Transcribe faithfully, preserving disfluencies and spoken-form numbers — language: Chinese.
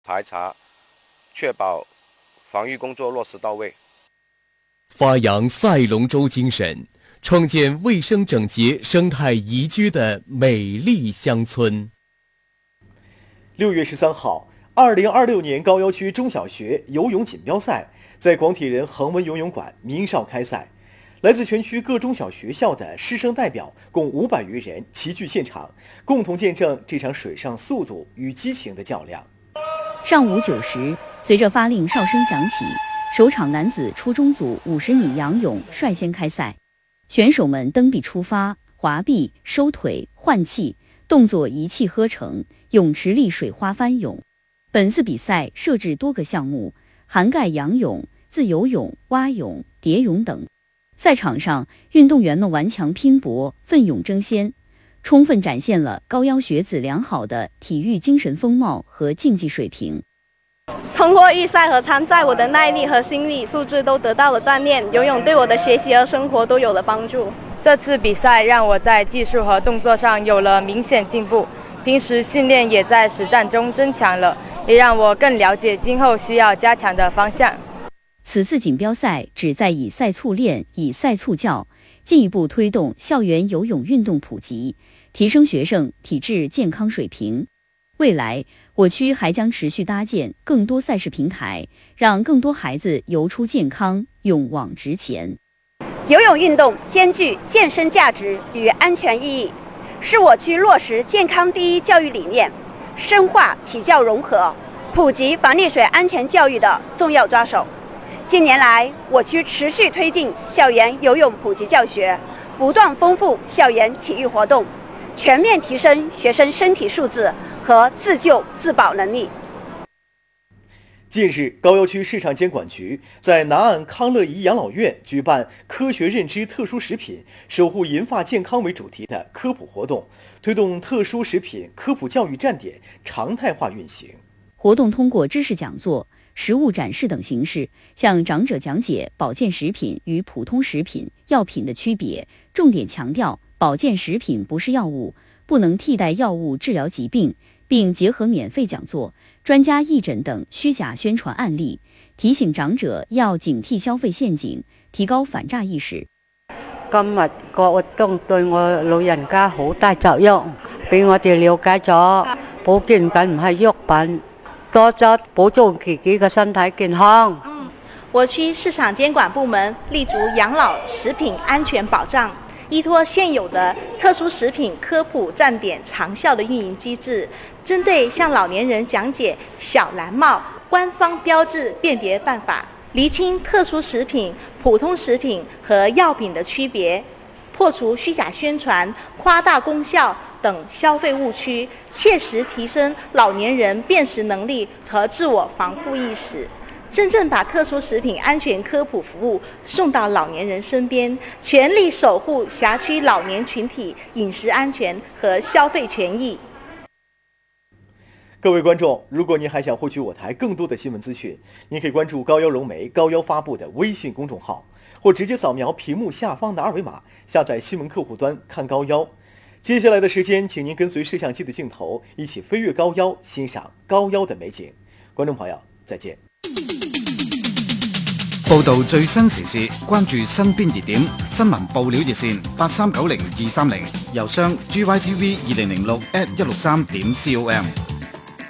排查，确保防御工作落实到位。 发扬赛龙舟精神，创建卫生整洁、生态宜居的美丽乡村。 六月十三号，二零二六年高要区中小学游泳锦标赛在广体人恒温游泳馆鸣哨开赛。来自全区各中小学校的师生代表共五百余人齐聚现场，共同见证这场水上速度与激情的较量。 上午九时，随着发令哨声响起，首场男子初中组五十米仰泳率先开赛。选手们登壁出发，滑臂、收腿、换气，动作一气呵成，泳池里水花翻涌。本次比赛设置多个项目，涵盖仰泳、自由泳、蛙泳、蝶泳等。赛场上，运动员们顽强拼搏，奋勇争先，充分展现了高要学子良好的体育精神风貌和竞技水平。 通过预赛和参赛，我的耐力和心理素质都得到了锻炼，游泳对我的学习和生活都有了帮助。 这次比赛让我在技术和动作上有了明显进步，平时训练也在实战中增强了，也让我更了解今后需要加强的方向。 此次锦标赛旨在以赛促练、以赛促教，进一步推动校园游泳运动普及，提升学生体质健康水平。未来，我区还将持续搭建更多赛事平台，让更多孩子游出健康，勇往直前。 游泳运动兼具健身价值与安全意义，是我区落实健康第一教育理念、深化体教融合、普及防溺水安全教育的重要抓手。近年来，我区持续推进校园游泳普及教学，不断丰富校园体育活动，全面提升学生身体素质和自救自保能力。 近日，高要区市场监管局在南岸康乐颐养老院举办科学认知特殊食品，守护银发健康为主题的科普活动，推动特殊食品科普教育站点常态化运行。 活动通过知识讲座、实物展示等形式，向长者讲解保健食品与普通食品、药品的区别，重点强调保健食品不是药物，不能替代药物治疗疾病，并结合免费讲座、专家义诊等虚假宣传案例，提醒長者要警惕消費陷阱，提高反詐意識。 今日個活動對我老人家好大作用，俾我哋了解咗保健品唔係藥品，多咗保重自己嘅身體健康。 嗯，我區市場監管部門立足養老食品安全保障，依托現有的特殊食品科普站點長效的運營機制，針對向老年人講解小藍帽官方標誌辨別辦法，釐清特殊食品、普通食品和藥品的區別，破除虛假宣傳、誇大功效等消費誤區，切實提升老年人辨識能力和自我防護意識，真正把特殊食品安全科普服務送到老年人身邊，全力守護轄區老年群體飲食安全和消費權益。 各位觀眾，如果您還想獲取我台更多的新聞資訊，您可以關注高要融媒高要發布的微信公眾號，或直接掃描屏幕下方的二維碼，下載新聞客戶端看高要。接下來的時間，請您跟隨攝像機的鏡頭，一起飛越高要，欣賞高要的美景。觀眾朋友，再見。 報道最新時事，關注身邊熱點，新聞報料熱線八三九零二三零，郵箱 g y t v 二零零六 at 一六三點 com。